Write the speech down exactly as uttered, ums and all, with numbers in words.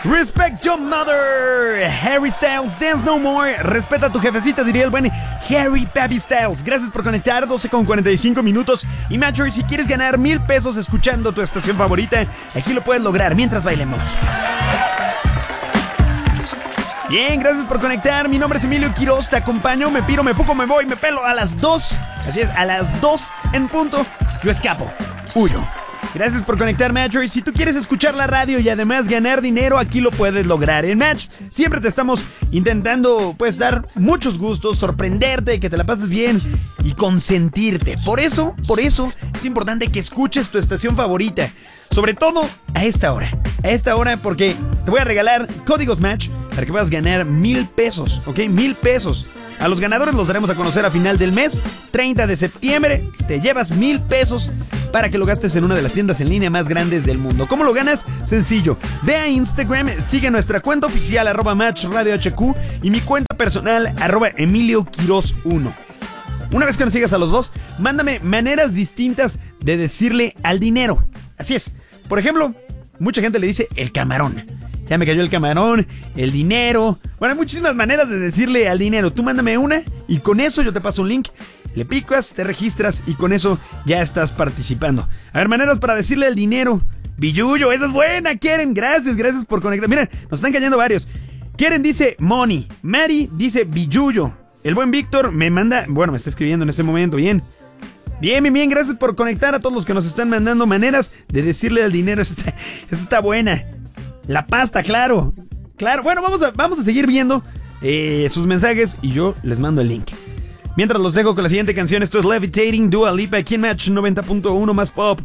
Respect your mother, Harry Styles, dance no more. Respeta a tu jefecita, diría el buen Harry Papi Styles. Gracias por conectar, doce con cuarenta y cinco minutos. Y Matcher, si quieres ganar mil pesos escuchando tu estación favorita, aquí lo puedes lograr mientras bailemos. Bien, gracias por conectar. Mi nombre es Emilio Quiroz, te acompaño, me piro, me fuco, me voy, me pelo a las dos. Así es, a las dos en punto, yo escapo, huyo. Gracias por conectar, Matcher. Si tú quieres escuchar la radio y además ganar dinero, aquí lo puedes lograr. En Match siempre te estamos intentando, pues, dar muchos gustos, sorprenderte, que te la pases bien y consentirte. Por eso, por eso es importante que escuches tu estación favorita. Sobre todo a esta hora. A esta hora porque te voy a regalar códigos Match para que puedas ganar mil pesos, ¿ok? Mil pesos. A los ganadores los daremos a conocer a final del mes, treinta de septiembre. Te llevas mil pesos para que lo gastes en una de las tiendas en línea más grandes del mundo. ¿Cómo lo ganas? Sencillo. Ve a Instagram, sigue nuestra cuenta oficial, arroba Match Radio H Q, y mi cuenta personal, arroba Emilio Quiroz uno. Una vez que nos sigas a los dos, mándame maneras distintas de decirle al dinero. Así es. Por ejemplo, mucha gente le dice el camarón. Ya me cayó el camarón, el dinero. Bueno, hay muchísimas maneras de decirle al dinero. Tú mándame una y con eso yo te paso un link. Le picas, te registras y con eso ya estás participando. A ver, maneras para decirle al dinero. Billuyo, esa es buena, Keren. Gracias, gracias por conectar. Miren, nos están cayendo varios. Keren dice money. Mary dice billuyo. El buen Víctor me manda... Bueno, me está escribiendo en este momento, bien. Bien, bien, bien, gracias por conectar a todos los que nos están mandando maneras de decirle al dinero. Esta, esta está buena. La pasta, claro. Claro, bueno, vamos a, vamos a seguir viendo eh, sus mensajes y yo les mando el link. Mientras los dejo con la siguiente canción, esto es Levitating, Dua Lipa, aquí en Match noventa punto uno más pop.